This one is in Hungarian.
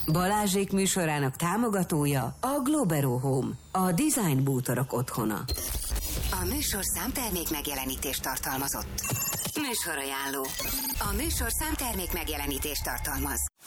Balázsék műsorának támogatója a Globero Home, a design bútorok otthona. A műsor számtermék megjelenítést tartalmazott. Műsorajánló. A műsor számtermék megjelenítést tartalmaz.